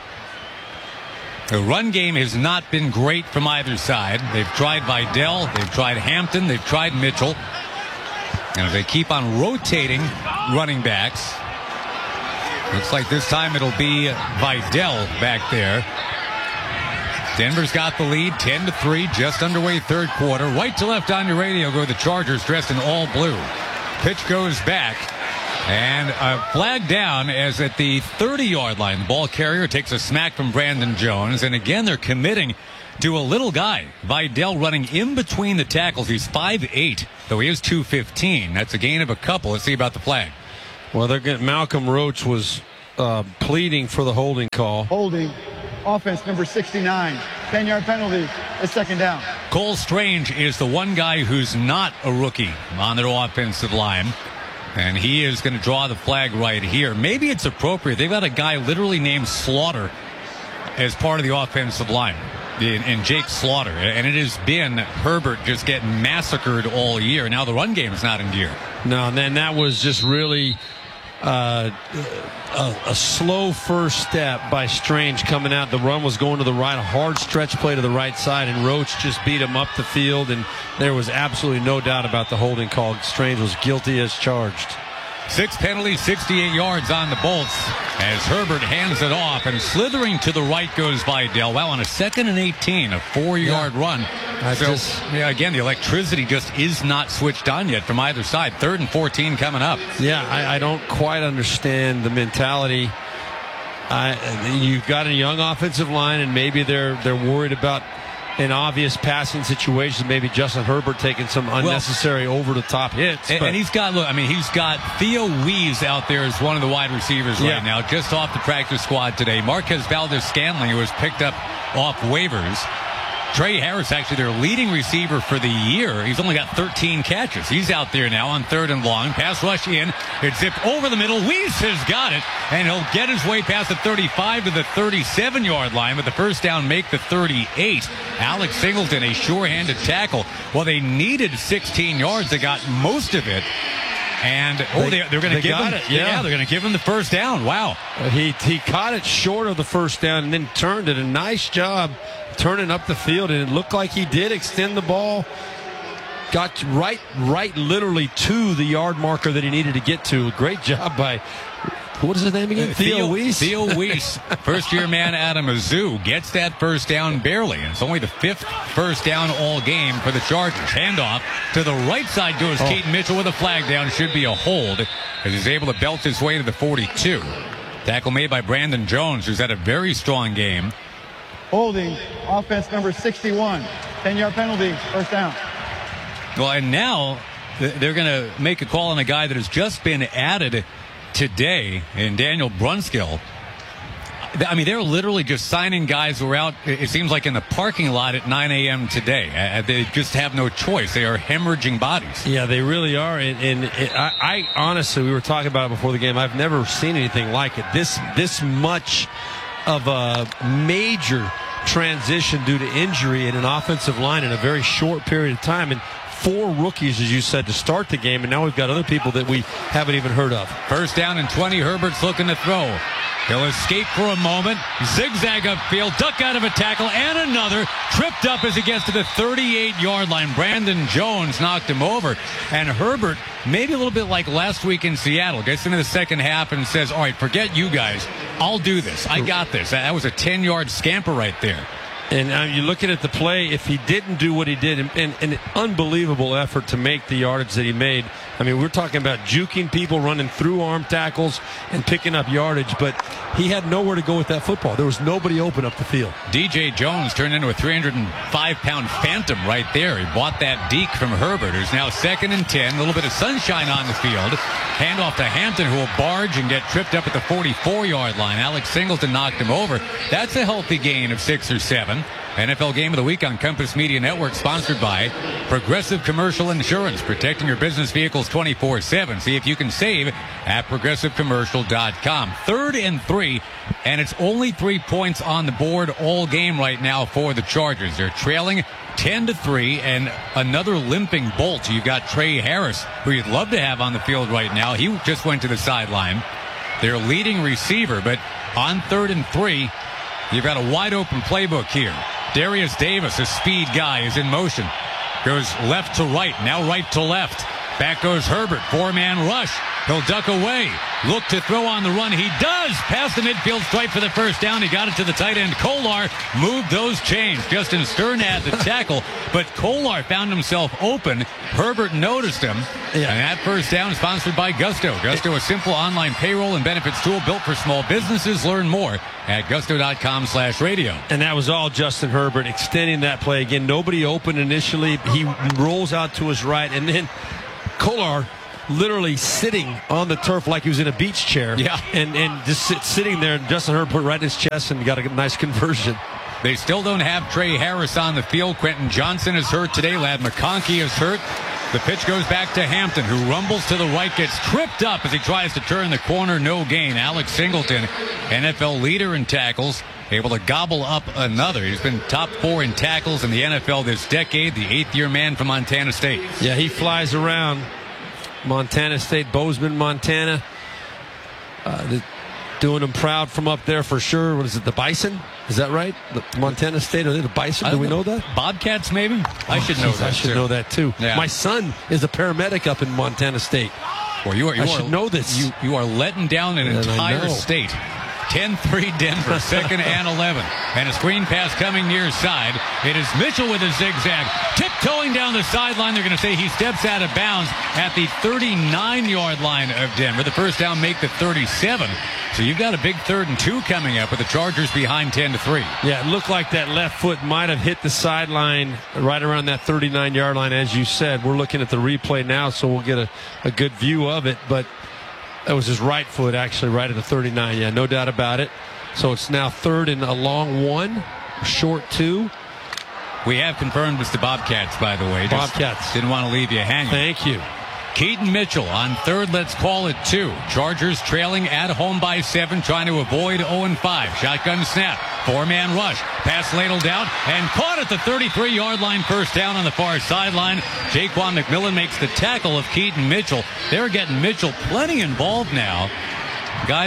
The run game has not been great from either side. They've tried Vidal, they've tried Hampton, they've tried Mitchell. And as they keep on rotating running backs, looks like this time it'll be Vidal back there. Denver's got the lead, 10-3, just underway third quarter. Right to left on your radio go the Chargers dressed in all blue. Pitch goes back. And a flag down as at the 30-yard line. The ball carrier takes a smack from Brandon Jones. And again, they're committing to a little guy. Vidal running in between the tackles. He's 5'8", though he is 215. That's a gain of a couple. Let's see about the flag. Well, they're getting Malcolm Roach was pleading for the holding call. Holding. Offense number 69. 10-yard penalty. A second down. Cole Strange is the one guy who's not a rookie on their offensive line. And he is going to draw the flag right here. Maybe it's appropriate. They've got a guy literally named Slaughter as part of the offensive line, in Jake Slaughter. And it has been Herbert just getting massacred all year. Now the run game is not in gear. No, and then that was just really a slow first step by Strange coming out. The run was going to the right, a hard stretch play to the right side, and Roach just beat him up the field, and there was absolutely no doubt about the holding call. Strange was guilty as charged. 6 penalties, 68 yards on the Bolts as Herbert hands it off, and slithering to the right goes Vidal. Wow, on a 2nd and 18, a 4-yard run. Again, the electricity just is not switched on yet from either side. 3rd and 14 coming up. Yeah, I don't quite understand the mentality. You've got a young offensive line, and maybe they're worried about an obvious passing situation, maybe Justin Herbert taking some unnecessary over-the-top hits. And he's got Theo Wees out there as one of the wide receivers right now, just off the practice squad today. Marquez Valdez-Scantling, who was picked up off waivers. Trey Harris, actually their leading receiver for the year. He's only got 13 catches. He's out there now on 3rd and long. Pass rush in. It's zipped over the middle. Wees has got it. And he'll get his way past the 35 to the 37-yard line. With the first down, make the 38. Alex Singleton, a sure-handed tackle. Well, they needed 16 yards. They got most of it. And they're going to give him it. Yeah, they're going to give him the first down. Wow. He caught it short of the first down and then turned it. A nice job turning up the field, and it looked like he did extend the ball. Got right literally to the yard marker that he needed to get to. Great job by, what is his name again? Theo Wees. Theo Wees. First-year man out of Mizzou gets that first down barely. And it's only the 5th first down all game for the Chargers. Handoff to the right side goes Keaton Mitchell with a flag down. Should be a hold as he's able to belt his way to the 42. Tackle made by Brandon Jones, who's had a very strong game. Holding. Offense number 61. 10-yard penalty. First down. Well, and now they're going to make a call on a guy that has just been added today in Daniel Brunskill. I mean, they're literally just signing guys who are out, it seems like, in the parking lot at 9 a.m. today. They just have no choice. They are hemorrhaging bodies. Yeah, they really are. And I honestly, we were talking about it before the game, I've never seen anything like it. This much of a major transition due to injury in an offensive line in a very short period of time. And 4 rookies, as you said, to start the game, and now we've got other people that we haven't even heard of. First down and 20. Herbert's looking to throw. He'll escape for a moment, zigzag upfield, duck out of a tackle, and another. Tripped up as he gets to the 38-yard line. Brandon Jones knocked him over. And Herbert, maybe a little bit like last week in Seattle, gets into the second half and says, all right, forget you guys. I'll do this. I got this. That was a 10-yard scamper right there. And you're looking at the play, if he didn't do what he did, and an unbelievable effort to make the yardage that he made. I mean, we're talking about juking people, running through arm tackles, and picking up yardage, but he had nowhere to go with that football. There was nobody open up the field. DJ Jones turned into a 305-pound phantom right there. He bought that deke from Herbert, who's now 2nd and 10. A little bit of sunshine on the field. Handoff to Hampton, who will barge and get tripped up at the 44-yard line. Alex Singleton knocked him over. That's a healthy gain of 6 or 7. NFL Game of the Week on Compass Media Network, sponsored by Progressive Commercial Insurance, protecting your business vehicles 24/7. See if you can save at progressivecommercial.com. 3rd and 3, and it's only 3 points on the board all game right now for the Chargers. They're trailing 10-3, and another limping Bolt. You've got Trey Harris, who you'd love to have on the field right now. He just went to the sideline. Their leading receiver, but on 3rd and 3, you've got a wide-open playbook here. Darius Davis, a speed guy, is in motion. Goes left to right, now right to left. Back goes Herbert, 4-man rush. He'll duck away. Look to throw on the run. He does. Past the midfield stripe for the first down. He got it to the tight end. Kolar moved those chains. Justin Stern had the tackle, but Kolar found himself open. Herbert noticed him. Yeah. And that first down sponsored by Gusto. Gusto, a simple online payroll and benefits tool built for small businesses. Learn more at gusto.com/radio. And that was all Justin Herbert extending that play again. Nobody open initially. He rolls out to his right, and then Kolar literally sitting on the turf like he was in a beach chair. Yeah. And just sitting there, and Justin Herbert put it right in his chest and got a nice conversion. They still don't have Trey Harris on the field. Quentin Johnson is hurt today. Ladd McConkey is hurt. The pitch goes back to Hampton, who rumbles to the right, gets tripped up as he tries to turn the corner. No gain. Alex Singleton, NFL leader in tackles, able to gobble up another. He's been top 4 in tackles in the NFL this decade, the 8th-year man from Montana State. Yeah, he flies around Montana State, Bozeman, Montana. Doing them proud from up there for sure. What is it, the Bison? Is that right? The Montana State, are they the Bison? Do we know that? Bobcats, maybe? I should know that. I should know that, too. Yeah. My son is a paramedic up in Montana State. Well, I should know this. You are letting down an entire state. 10-3 Denver, 2nd and 11. And a screen pass coming near side. It is Mitchell with a zigzag. Tiptoeing down the sideline. They're going to say he steps out of bounds at the 39-yard line of Denver. The first down make the 37. So you've got a big 3rd and 2 coming up with the Chargers behind 10-3. Yeah, it looked like that left foot might have hit the sideline right around that 39-yard line, as you said. We're looking at the replay now, so we'll get a good view of it. But that was his right foot, actually, right at the 39. Yeah, no doubt about it. So it's now 3rd and a long 1, short 2. We have confirmed it's the Bobcats, by the way. Bobcats. Didn't want to leave you hanging. Thank you. Keaton Mitchell on 3rd, let's call it 2. Chargers trailing at home by 7, trying to avoid 0-5. Shotgun snap, 4-man rush, pass ladled out, and caught at the 33-yard line, first down on the far sideline. Jaquan McMillan makes the tackle of Keaton Mitchell. They're getting Mitchell plenty involved now. Guy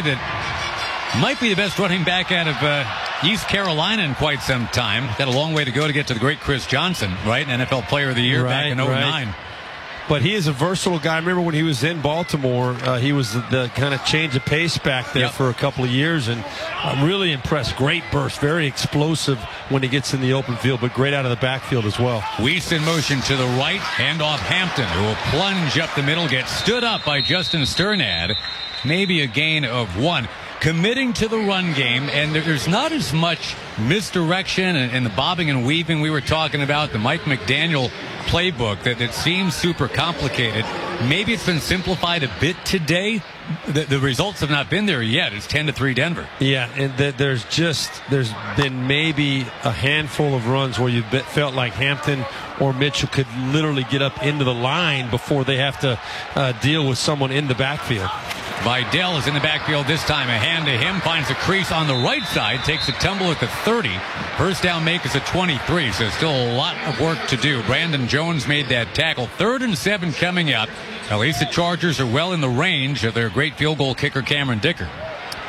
that might be the best running back out of East Carolina in quite some time. Got a long way to go to get to the great Chris Johnson, right? NFL Player of the Year back in 2009. But he is a versatile guy. I remember when he was in Baltimore, he was the kind of change of pace back there for a couple of years, and I'm really impressed. Great burst, very explosive when he gets in the open field, but great out of the backfield as well. Weiss in motion to the right, handoff Hampton, who will plunge up the middle, gets stood up by Justin Sternad. Maybe a gain of 1. Committing to the run game, and there's not as much misdirection and the bobbing and weaving we were talking about, the Mike McDaniel playbook that seems super complicated. Maybe it's been simplified a bit today. The results have not been there yet. It's 10-3 Denver. Yeah, and there's been maybe a handful of runs where you felt like Hampton or Mitchell could literally get up into the line before they have to deal with someone in the backfield. Vidal is in the backfield this time. A hand to him, finds a crease on the right side, takes a tumble at the 30. First down make is a 23, so still a lot of work to do. Brandon Jones made that tackle. 3rd and 7 coming up. At least the Chargers are well in the range of their great field goal kicker, Cameron Dicker.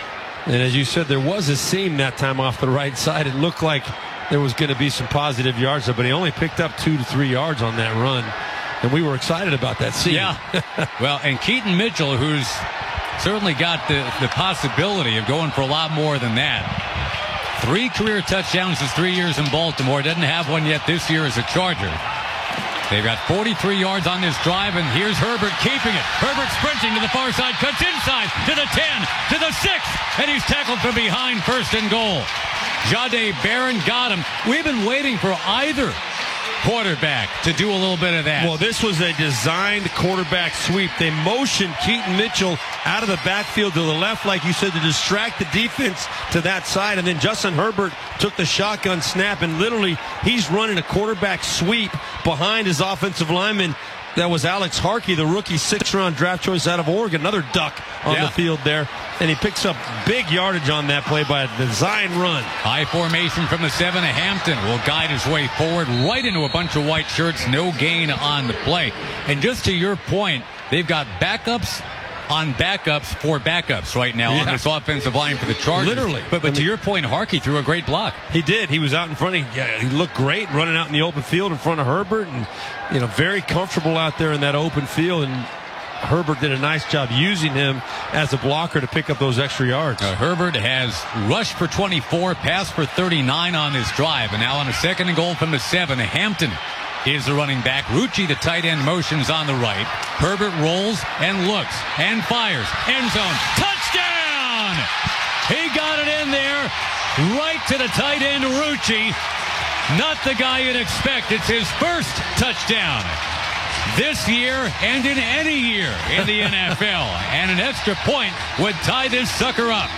And as you said, there was a seam that time off the right side. It looked like there was going to be some positive yards there, but he only picked up 2 to 3 yards on that run. And we were excited about that seam. Yeah. Well, and Keaton Mitchell, who's certainly got the possibility of going for a lot more than that. 3 career touchdowns his 3 years in Baltimore. Doesn't have one yet this year as a Charger. They've got 43 yards on this drive, and here's Herbert keeping it. Herbert sprinting to the far side, cuts inside to the 10, to the 6, and he's tackled from behind, 1st and goal. Jahdae Barron got him. We've been waiting for either quarterback to do a little bit of that. Well, this was a designed quarterback sweep. They motioned Keaton Mitchell out of the backfield to the left, like you said, to distract the defense to that side. And then Justin Herbert took the shotgun snap, and literally he's running a quarterback sweep behind his offensive lineman. That was Alex Harkey, the rookie 6th-round draft choice out of Oregon. Another duck on the field there. And he picks up big yardage on that play by a design run. High formation from the 7. Hampton will guide his way forward right into a bunch of white shirts. No gain on the play. And just to your point, they've got backups on backups for backups right now on this offensive line for the Chargers. Literally. But to your point, Harkey threw a great block. He did. He was out in front. He looked great running out in the open field in front of Herbert, and very comfortable out there in that open field. And Herbert did a nice job using him as a blocker to pick up those extra yards. Herbert has rushed for 24, passed for 39 on this drive, and now on a 2nd and goal from the 7, Hampton is the running back. Rucci, the tight end, motions on the right. Herbert rolls and looks and fires. End zone. Touchdown! He got it in there right to the tight end, Rucci. Not the guy you'd expect. It's his first touchdown this year and in any year in the NFL. And an extra point would tie this sucker up.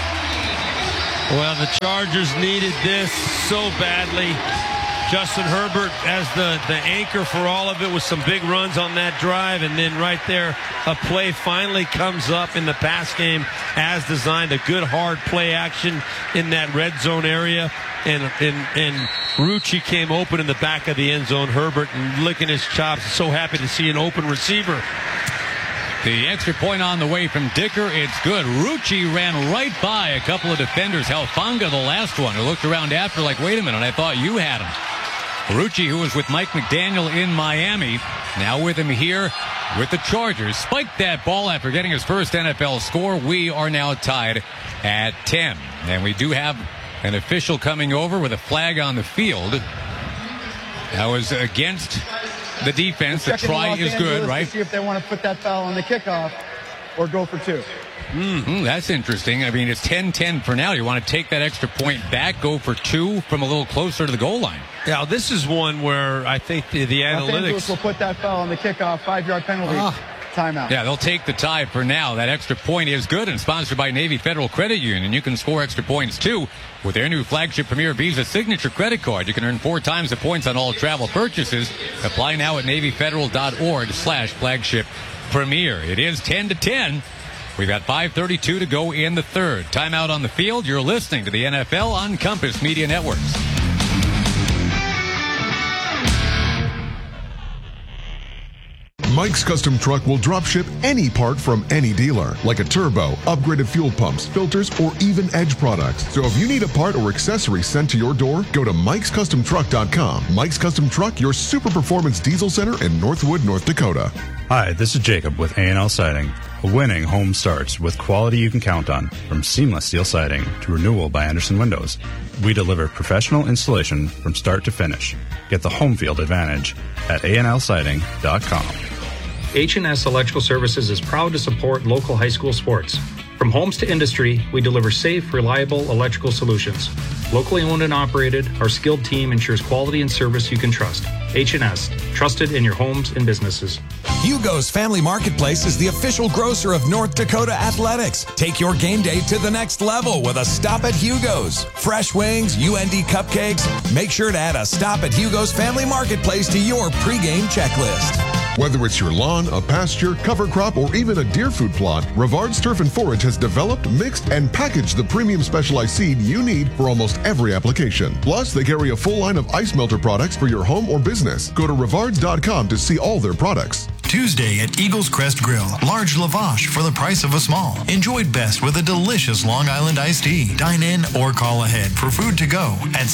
Well, the Chargers needed this so badly. Justin Herbert as the anchor for all of it with some big runs on that drive, and then right there a play finally comes up in the pass game as designed. A good hard play action in that red zone area, and Rucci came open in the back of the end zone. Herbert licking his chops, so happy to see an open receiver. The extra point on the way from Dicker. It's good. Rucci ran right by a couple of defenders. Hufanga, the last one, who looked around after like, wait a minute, I thought you had him. Rucci, who was with Mike McDaniel in Miami, now with him here with the Chargers, spiked that ball after getting his first NFL score. We are now tied at 10. And we do have an official coming over with a flag on the field. That was against the defense. The try is good, right? To see if they want to put that foul on the kickoff or go for 2. That's interesting. I mean, it's 10-10 for now. You want to take that extra point back, go for 2 from a little closer to the goal line. Yeah, this is one where I think the Los analytics Angeles will put that foul on the kickoff, 5-yard penalty, timeout. Yeah, they'll take the tie for now. That extra point is good and sponsored by Navy Federal Credit Union. You can score extra points, too, with their new flagship Premier Visa Signature Credit Card. You can earn 4 times the points on all travel purchases. Apply now at NavyFederal.org/flagship Premier. It is 10-10. We've got 5:32 to go in the third. Timeout on the field. You're listening to the NFL on Compass Media Networks. Mike's Custom Truck will drop ship any part from any dealer, like a turbo, upgraded fuel pumps, filters, or even Edge products. So if you need a part or accessory sent to your door, go to Mike'sCustomTruck.com. Mike's Custom Truck, your super performance diesel center in Northwood, North Dakota. Hi, this is Jacob with A&L Siding. A winning home starts with quality you can count on, from seamless steel siding to renewal by Anderson Windows. We deliver professional installation from start to finish. Get the home field advantage at ANLsiding.com. H&S Electrical Services is proud to support local high school sports. From homes to industry, we deliver safe, reliable electrical solutions. Locally owned and operated, our skilled team ensures quality and service you can trust. H&S, trusted in your homes and businesses. Hugo's Family Marketplace is the official grocer of North Dakota Athletics. Take your game day to the next level with a stop at Hugo's. Fresh wings, UND cupcakes. Make sure to add a stop at Hugo's Family Marketplace to your pregame checklist. Whether it's your lawn, a pasture, cover crop, or even a deer food plot, Rivard's Turf and Forage has developed, mixed, and packaged the premium specialized seed you need for almost every application. Plus, they carry a full line of ice melter products for your home or business. Go to Rivards.com to see all their products. Tuesday at Eagles Crest Grill. Large lavash for the price of a small. Enjoyed best with a delicious Long Island iced tea. Dine in or call ahead for food to go at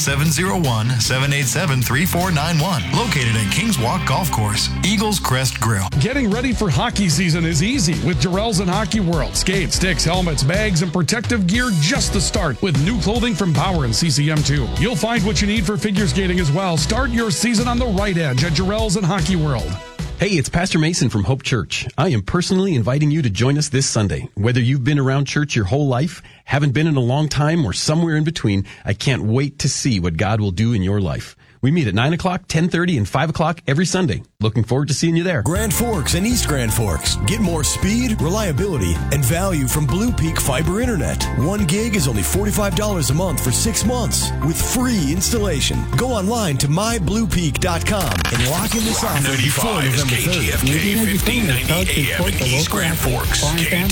701-787-3491. Located at Kings Walk Golf Course. Eagles Crest Grill. Getting ready for hockey season is easy with Jarrell's and Hockey World. Skates, sticks, helmets, bags, and protective gear just the start with new clothing from Power and CCM2. You'll find what you need for figure skating as well. Start your season on the right edge at Jarrell's and Hockey World. Hey, it's Pastor Mason from Hope Church. I am personally inviting you to join us this Sunday. Whether you've been around church your whole life, haven't been in a long time, or somewhere in between, I can't wait to see what God will do in your life. We meet at 9 o'clock, 10:30, and 5 o'clock every Sunday. Looking forward to seeing you there. Grand Forks and East Grand Forks. Get more speed, reliability, and value from Blue Peak Fiber Internet. 1 gig is only $45 a month for 6 months with free installation. Go online to mybluepeak.com and lock in this offer before November 3rd. KGFK 1590 AM in East Grand Forks,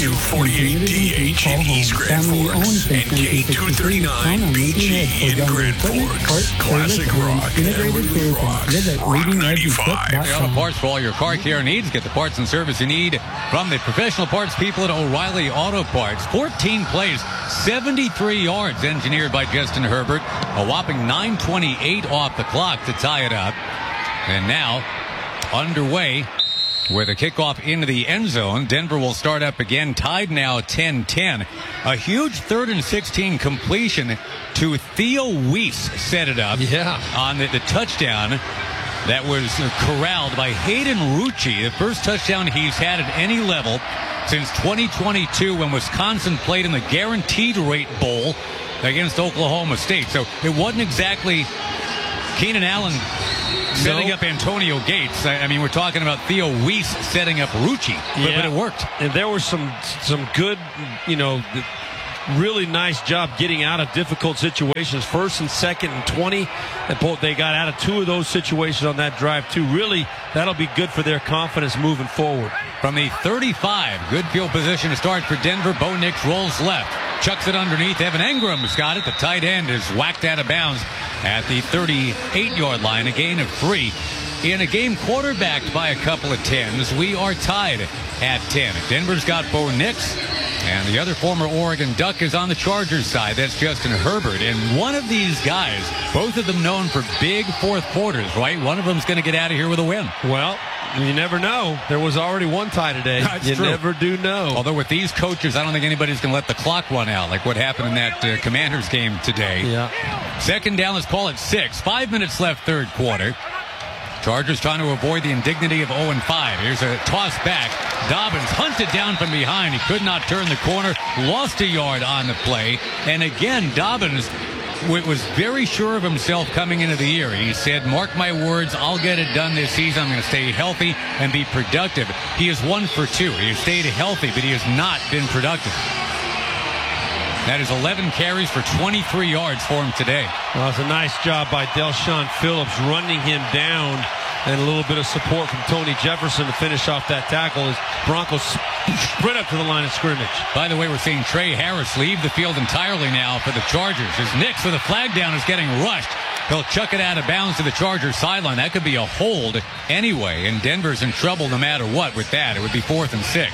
K248DH in East Grand Forks, and K239BG in Grand Forks. Classic rock. Integrated rock. Visit leadingeduequip.com. Parts for all your car care needs. Get the parts and service you need from the professional parts people at O'Reilly Auto Parts. 14 plays, 73 yards engineered by Justin Herbert. A whopping 9:28 off the clock to tie it up. And now underway with a kickoff into the end zone. Denver will start up again, tied now 10-10. A huge 3rd and 16 completion to Theo Weiss set it up on the touchdown that was corralled by Hayden Rucci, the first touchdown he's had at any level since 2022 when Wisconsin played in the Guaranteed Rate Bowl against Oklahoma State. So it wasn't exactly Keenan Allen setting up Antonio Gates. I mean, we're talking about Theo Weiss setting up Rucci, but it worked. And there was some good, really nice job getting out of difficult situations. 1st and 2nd and 20. They got out of 2 of those situations on that drive, too. Really, that'll be good for their confidence moving forward. From the 35, good field position to start for Denver. Bo Nix rolls left, chucks it underneath. Evan Engram's got it. The tight end is whacked out of bounds at the 38-yard line, a gain of 3. In a game quarterbacked by a couple of 10s, we are tied at 10. Denver's got Bo Nix, and the other former Oregon Duck is on the Chargers side. That's Justin Herbert. And one of these guys, both of them known for big fourth quarters, right? One of them's going to get out of here with a win. Well, you never know. There was already one tie today. That's true. Never do know. Although with these coaches, I don't think anybody's going to let the clock run out like what happened in that Commanders game today. Yeah. 2nd down, let's call it 6. 5 minutes left, 3rd quarter. Chargers trying to avoid the indignity of 0-5. Here's a toss back. Dobbins hunted down from behind. He could not turn the corner. Lost a yard on the play. And again, Dobbins was very sure of himself coming into the year. He said, mark my words, I'll get it done this season. I'm going to stay healthy and be productive. He is 1 for 2. He has stayed healthy, but he has not been productive. That is 11 carries for 23 yards for him today. Well, it's a nice job by Del'Shawn Phillips running him down, and a little bit of support from Tony Jefferson to finish off that tackle as Broncos sprint up to the line of scrimmage. By the way, we're seeing Trey Harris leave the field entirely now for the Chargers. As Nix with a flag down is getting rushed. He'll chuck it out of bounds to the Chargers sideline. That could be a hold anyway, and Denver's in trouble no matter what with that. It would be 4th and 6.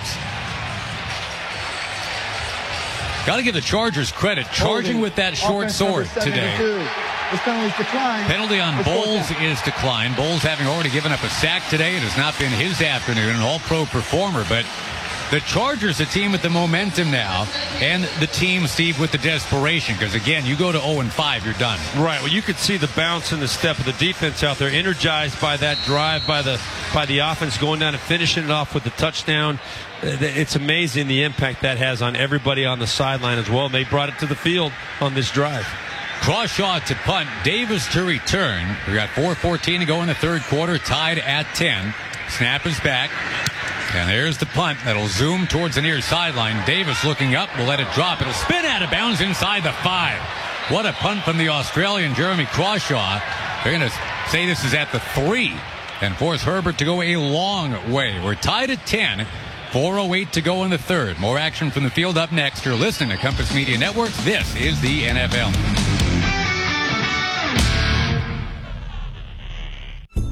Got to give the Chargers credit, charging with that short sword today. This penalty's declined. Penalty on Bowles is declined. Bowles having already given up a sack today. It has not been his afternoon, an all-pro performer. But the Chargers, a team with the momentum now, and the team, Steve, with the desperation. Because, again, you go to 0-5, you're done. Right. Well, you could see the bounce and the step of the defense out there, energized by that drive by the offense going down and finishing it off with the touchdown. It's amazing the impact that has on everybody on the sideline as well. And they brought it to the field on this drive. Crawshaw to punt, Davis to return. We got 4:14 to go in the 3rd quarter, tied at 10. Snap is back. And there's the punt that'll zoom towards the near sideline. Davis looking up, will let it drop. It'll spin out of bounds inside the 5. What a punt from the Australian, Jeremy Crawshaw. They're going to say this is at the 3 and force Herbert to go a long way. We're tied at 10. 4:08 to go in the 3rd. More action from the field up next. You're listening to Compass Media Network. This is the NFL.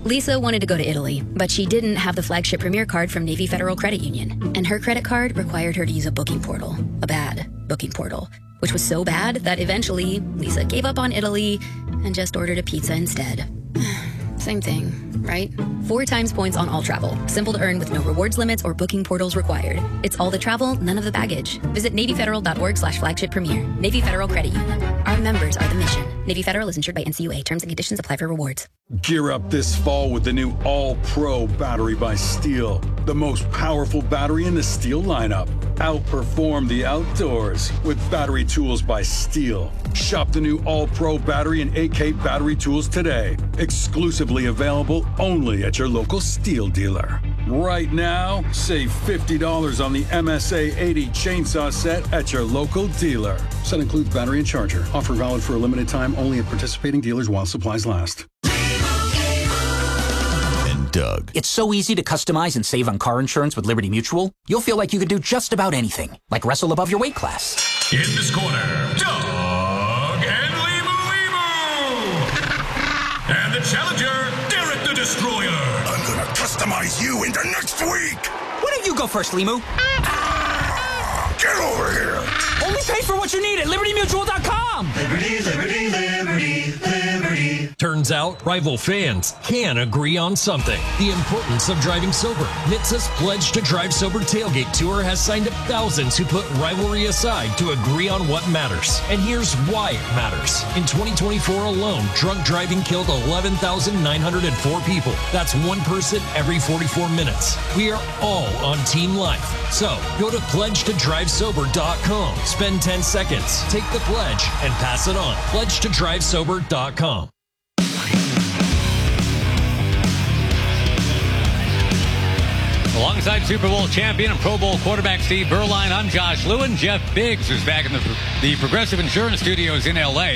Lisa wanted to go to Italy, but she didn't have the flagship Premier card from Navy Federal Credit Union, and her credit card required her to use a booking portal, a bad booking portal, which was so bad that eventually Lisa gave up on Italy and just ordered a pizza instead. Same thing, right? 4 times points on all travel. Simple to earn with no rewards limits or booking portals required. It's all the travel, none of the baggage. Visit NavyFederal.org/flagship premier. Navy Federal Credit Union. Our members are the mission. Navy Federal is insured by NCUA. Terms and conditions apply for rewards. Gear up this fall with the new All-Pro battery by Steel. The most powerful battery in the Steel lineup. Outperform the outdoors with battery tools by Steel. Shop the new All-Pro battery and AK battery tools today. Exclusively available only at your local Steel dealer. Right now, save $50 on the MSA 80 chainsaw set at your local dealer. Set includes battery and charger. Offer valid for a limited time only at participating dealers while supplies last. Doug. It's so easy to customize and save on car insurance with Liberty Mutual. You'll feel like you could do just about anything, like wrestle above your weight class. In this corner, Doug and Limu. And the challenger, Derek the Destroyer. I'm gonna customize you into next week. Why don't you go first, Limu? Get over here. Only pay for what you need at LibertyMutual.com. Liberty, liberty, liberty, liberty. Turns out rival fans can agree on something. The importance of driving sober. NHTSA's Pledge to Drive Sober Tailgate Tour has signed up thousands who put rivalry aside to agree on what matters. And here's why it matters. In 2024 alone, drunk driving killed 11,904 people. That's one person every 44 minutes. We are all on Team Life. So go to pledgetodrivesober.com. Spend 10 seconds, take the pledge, and pass it on. Pledgetodrivesober.com. Alongside Super Bowl champion and Pro Bowl quarterback Steve Berline, I'm Josh Lewin. Jeff Biggs is back in the Progressive Insurance Studios in L.A.